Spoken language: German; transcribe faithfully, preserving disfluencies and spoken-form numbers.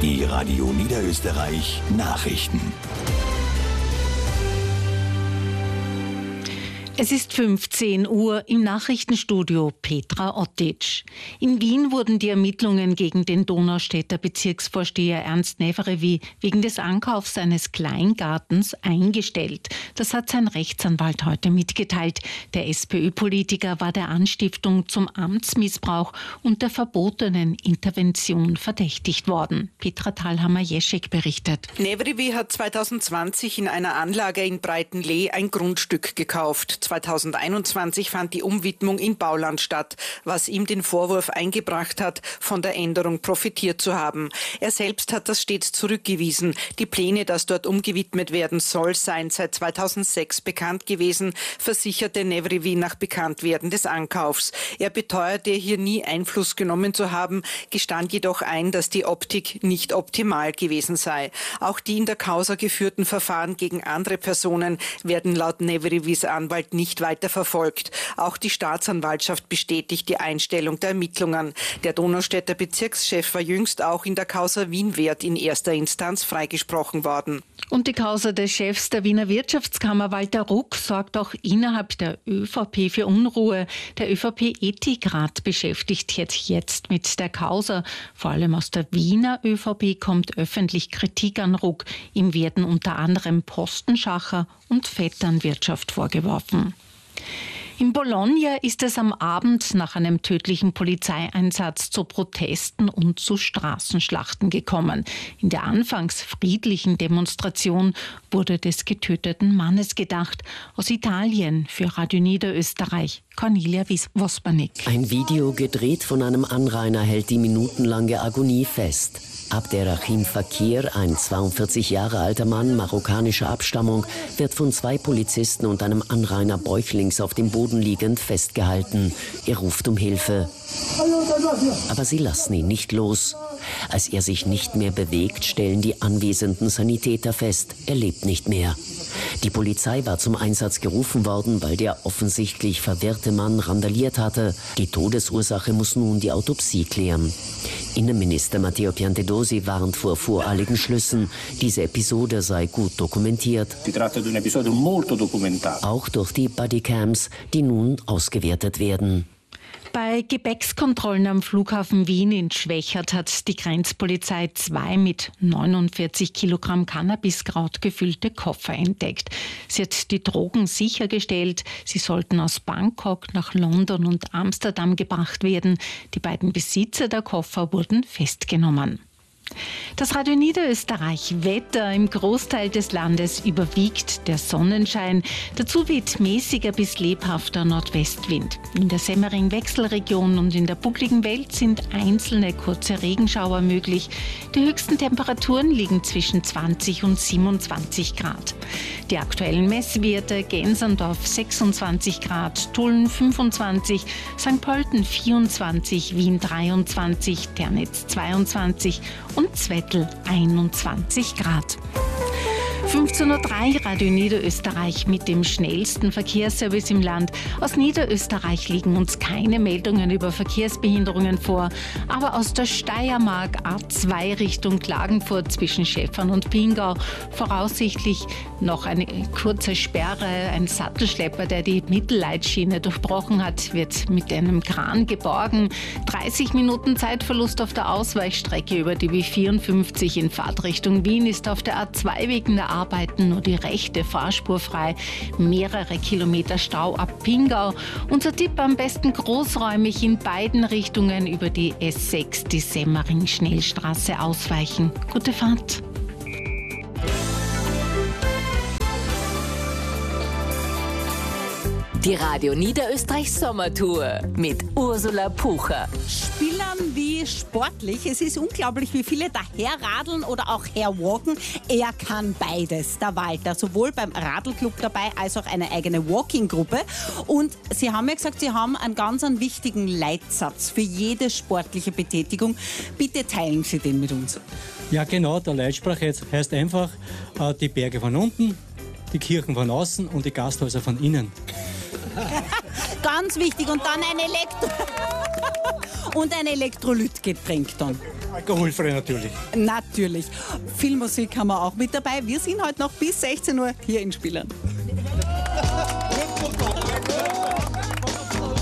Die Radio Niederösterreich Nachrichten. Es ist fünfzehn Uhr im Nachrichtenstudio Petra Ottic. In Wien wurden die Ermittlungen gegen den Donaustädter Bezirksvorsteher Ernst Neverevi wegen des Ankaufs eines Kleingartens eingestellt. Das hat sein Rechtsanwalt heute mitgeteilt. Der SPÖ-Politiker war der Anstiftung zum Amtsmissbrauch und der verbotenen Intervention verdächtigt worden. Petra Thalhammer-Jeschek berichtet. Neverevi hat zweitausendzwanzig in einer Anlage in Breitenlee ein Grundstück gekauft. zweitausendeinundzwanzig fand die Umwidmung in Bauland statt, was ihm den Vorwurf eingebracht hat, von der Änderung profitiert zu haben. Er selbst hat das stets zurückgewiesen. Die Pläne, dass dort umgewidmet werden soll, seien seit zweitausendsechs bekannt gewesen, versicherte Neverevi nach Bekanntwerden des Ankaufs. Er beteuerte, hier nie Einfluss genommen zu haben, gestand jedoch ein, dass die Optik nicht optimal gewesen sei. Auch die in der Causa geführten Verfahren gegen andere Personen werden laut Neverevis Anwalt nicht weiter verfolgt. Auch die Staatsanwaltschaft bestätigt die Einstellung der Ermittlungen. Der Donaustädter Bezirkschef war jüngst auch in der Causa Wienwert in erster Instanz freigesprochen worden. Und die Causa des Chefs der Wiener Wirtschaftskammer Walter Ruck sorgt auch innerhalb der ÖVP für Unruhe. Der ÖVP-Ethikrat beschäftigt jetzt, jetzt mit der Causa. Vor allem aus der Wiener ÖVP kommt öffentlich Kritik an Ruck. Ihm werden unter anderem Postenschacher und Vetternwirtschaft vorgeworfen. In Bologna ist es am Abend nach einem tödlichen Polizeieinsatz zu Protesten und zu Straßenschlachten gekommen. In der anfangs friedlichen Demonstration wurde des getöteten Mannes gedacht. Aus Italien für Radio Niederösterreich, Cornelia Wospanik. Ein Video gedreht von einem Anrainer hält die minutenlange Agonie fest. Abderrahim Fakir, ein zweiundvierzig Jahre alter Mann marokkanischer Abstammung, wird von zwei Polizisten und einem Anrainer bäuchlings auf dem Boden liegend festgehalten. Er ruft um Hilfe. Aber sie lassen ihn nicht los. Als er sich nicht mehr bewegt, stellen die anwesenden Sanitäter fest, er lebt nicht mehr. Die Polizei war zum Einsatz gerufen worden, weil der offensichtlich verwirrte Mann randaliert hatte. Die Todesursache muss nun die Autopsie klären. Innenminister Matteo Piantedosi warnt vor voreiligen Schlüssen. Diese Episode sei gut dokumentiert. Auch durch die Bodycams, die nun ausgewertet werden. Bei Gepäckskontrollen am Flughafen Wien in Schwächert hat die Grenzpolizei zwei mit neunundvierzig Kilogramm Cannabiskraut gefüllte Koffer entdeckt. Sie hat die Drogen sichergestellt. Sie sollten aus Bangkok nach London und Amsterdam gebracht werden. Die beiden Besitzer der Koffer wurden festgenommen. Das Radio Niederösterreich Wetter: im Großteil des Landes überwiegt der Sonnenschein. Dazu weht mäßiger bis lebhafter Nordwestwind. In der Semmering-Wechselregion und in der buckligen Welt sind einzelne kurze Regenschauer möglich. Die höchsten Temperaturen liegen zwischen zwanzig und siebenundzwanzig Grad. Die aktuellen Messwerte: Gensandorf sechsundzwanzig Grad, Tulln fünfundzwanzig, Sankt Pölten vierundzwanzig, Wien dreiundzwanzig, Ternitz zweiundzwanzig und Zwettl einundzwanzig Grad. fünfzehn Uhr drei Radio Niederösterreich mit dem schnellsten Verkehrsservice im Land. Aus Niederösterreich liegen uns keine Meldungen über Verkehrsbehinderungen vor, aber aus der Steiermark A zwei Richtung Klagenfurt zwischen Schäffern und Pingau voraussichtlich noch eine kurze Sperre. Ein Sattelschlepper, der die Mittelleitschiene durchbrochen hat, wird mit einem Kran geborgen. dreißig Minuten Zeitverlust auf der Ausweichstrecke über die B vierundfünfzig in Fahrtrichtung Wien ist auf der A zwei wegen der Arbeiten nur die rechte Fahrspur frei. Mehrere Kilometer Stau ab Pingau. Unser Tipp: am besten großräumig in beiden Richtungen über die S sechs, die Semmering-Schnellstraße, ausweichen. Gute Fahrt. Die Radio Niederösterreich Sommertour mit Ursula Pucher. Spielern wie sportlich. Es ist unglaublich, wie viele daherradeln oder auch herwalken. Er kann beides, der Walter. Sowohl beim Radlclub dabei, als auch eine eigene Walking-Gruppe. Und Sie haben ja gesagt, Sie haben einen ganz einen wichtigen Leitsatz für jede sportliche Betätigung. Bitte teilen Sie den mit uns. Ja genau, der Leitspruch jetzt heißt einfach, äh, die Berge von unten, die Kirchen von außen und die Gasthäuser von innen. Ganz wichtig. Und dann ein Elektro und ein Elektrolytgetränk dann. Alkoholfrei natürlich. Natürlich. Filmmusik haben wir auch mit dabei. Wir sind heute noch bis sechzehn Uhr hier in Spielern.